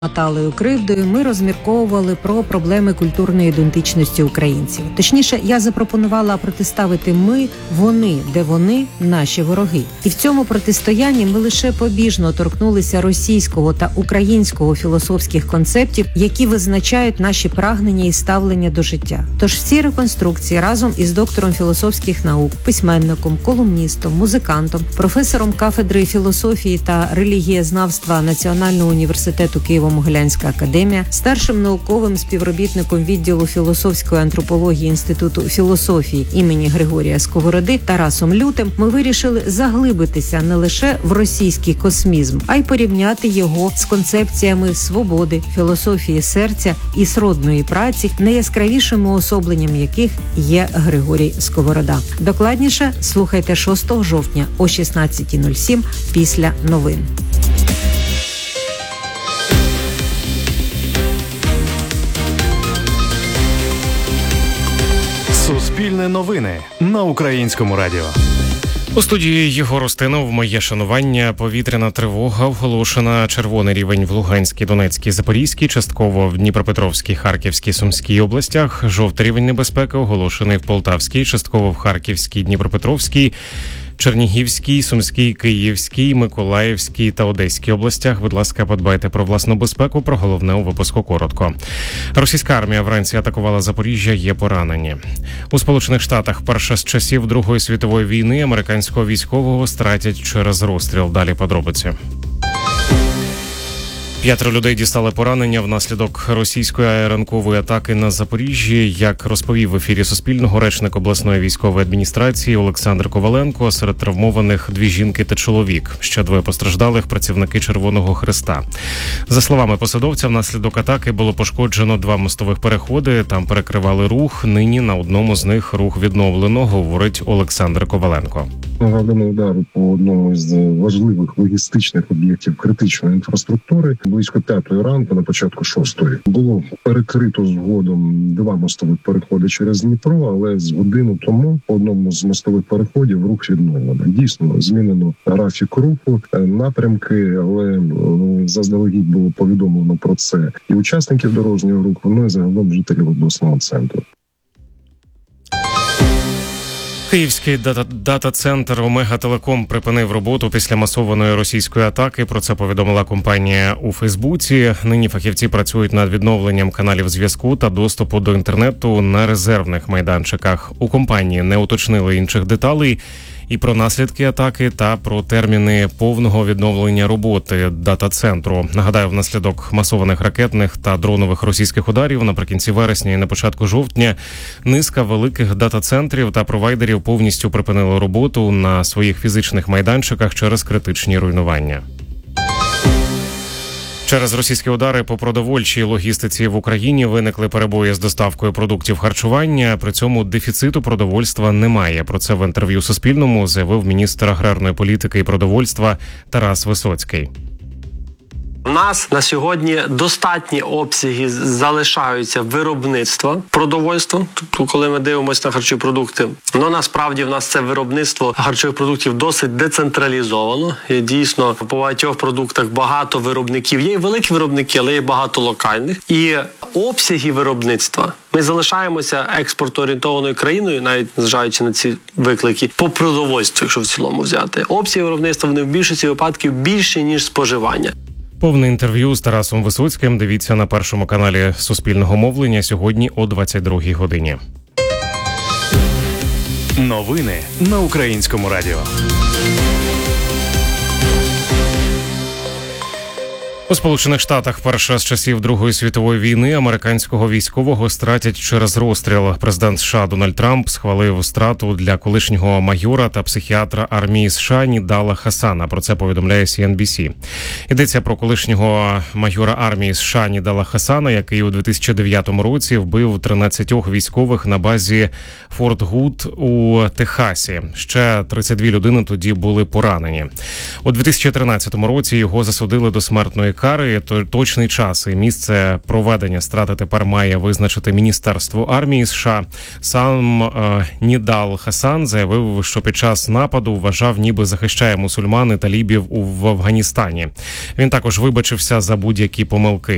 Наталею Кривдою ми розмірковували про проблеми культурної ідентичності українців. Точніше, я запропонувала протиставити ми, вони, де вони – наші вороги. І в цьому протистоянні ми лише побіжно торкнулися російського та українського філософських концептів, які визначають наші прагнення і ставлення до життя. Тож в цій реконструкції разом із доктором філософських наук, письменником, колумністом, музикантом, професором кафедри філософії та релігієзнавства Національного університету Києво-Могилянська академія, старшим науковим співробітником відділу філософської антропології Інституту філософії імені Григорія Сковороди Тарасом Лютим ми вирішили заглибитися не лише в російський космізм, а й порівняти його з концепціями свободи, філософії серця і сродної праці, найяскравішим уособленням яких є Григорій Сковорода. Докладніше слухайте 6 жовтня о 16:07 після новин. Суспільне новини на Українському радіо. У студії Єгор Устинов. Моє шанування. Повітряна тривога оголошена. Червоний рівень в Луганській, Донецькій, Запорізькій, частково в Дніпропетровській, Харківській, Сумській областях. Жовтий рівень небезпеки оголошений в Полтавській, частково в Харківській, Дніпропетровській, Чернігівській, Сумській, Київській, Миколаївській та Одеській областях. Будь ласка, подбайте про власну безпеку. Про головне у випуску коротко. Російська армія вранці атакувала Запоріжжя, є поранені. У Сполучених Штатах перша з часів Другої світової війни американського військового стратять через розстріл. Далі подробиці. 5 людей дістали поранення внаслідок російської ранкової атаки на Запоріжжі. Як розповів в ефірі Суспільного речник обласної військової адміністрації Олександр Коваленко, серед травмованих 2 жінки та чоловік. Ще 2 постраждалих – працівники Червоного Хреста. За словами посадовця, внаслідок атаки було пошкоджено 2 мостових переходи. Там перекривали рух. Нині на одному з них рух відновлено, говорить Олександр Коваленко. Завдано удару по одному з важливих логістичних об'єктів критичної інфраструктури. Близько 5-ї ранку, на початку 6-ї, було перекрито згодом 2 мостових переходи через Дніпро, але з годину тому по одному з мостових переходів рух відновлено. Дійсно, змінено графік руху, напрямки, але заздалегідь було повідомлено про це і учасників дорожнього руху, ну і загалом жителів обласного центру. Київський дата-центр «Омега Телеком» припинив роботу після масованої російської атаки. Про це повідомила компанія у Фейсбуці. Нині фахівці працюють над відновленням каналів зв'язку та доступу до інтернету на резервних майданчиках. У компанії не уточнили інших деталей і про наслідки атаки, та про терміни повного відновлення роботи дата-центру. Нагадаю, внаслідок масованих ракетних та дронових російських ударів наприкінці вересня і на початку жовтня низка великих дата-центрів та провайдерів повністю припинили роботу на своїх фізичних майданчиках через критичні руйнування. Через російські удари по продовольчій логістиці в Україні виникли перебої з доставкою продуктів харчування. При цьому дефіциту продовольства немає. Про це в інтерв'ю Суспільному заявив міністр аграрної політики і продовольства Тарас Висоцький. У нас на сьогодні достатні обсяги залишаються виробництва продовольства. Тобто, коли ми дивимося на харчові продукти, насправді в нас це виробництво харчових продуктів досить децентралізовано. Є дійсно по багатьох продуктах багато виробників. Є і великі виробники, але є багато локальних. І обсяги виробництва. Ми залишаємося експортоорієнтованою країною, навіть незважаючи на ці виклики, по продовольству, якщо в цілому взяти. Обсяги виробництва, вони в більшості випадків більші, ніж споживання. Повне інтерв'ю з Тарасом Висоцьким дивіться на першому каналі Суспільного мовлення сьогодні о 22-й годині. Новини на Українському радіо. У Сполучених Штатах перша з часів Другої світової війни американського військового стратять через розстріл. Президент США Дональд Трамп схвалив страту для колишнього майора та психіатра армії США Нідала Хасана. Про це повідомляє CNBC. Йдеться про колишнього майора армії США Нідала Хасана, який у 2009 році вбив 13 військових на базі Форт Гуд у Техасі. Ще 32 людини тоді були поранені. У 2013 році його засудили до смертної кари. Точний час і місце проведення страти тепер має визначити Міністерство армії США. Сам Нідал Хасан заявив, що під час нападу вважав, ніби захищає мусульман і талібів в Афганістані. Він також вибачився за будь-які помилки.